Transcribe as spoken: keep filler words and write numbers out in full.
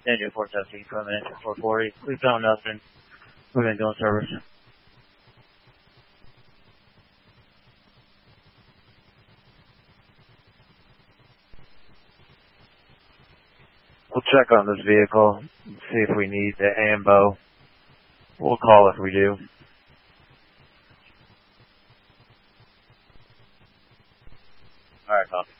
Engine four seventeen, coming in four forty. We found nothing. We've been doing service. We'll check on this vehicle, see if we need the ambo. We'll call if we do. Alright, copy.